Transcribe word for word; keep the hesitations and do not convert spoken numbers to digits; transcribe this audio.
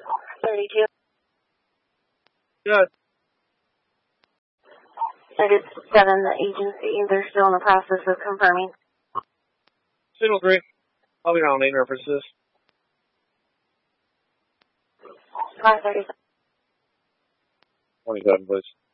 thirty-two. Good. thirty-seven, the agency, they're still in the process of confirming. Signal three. I'll be on lane references. five thirty-seven. twenty-seven, please.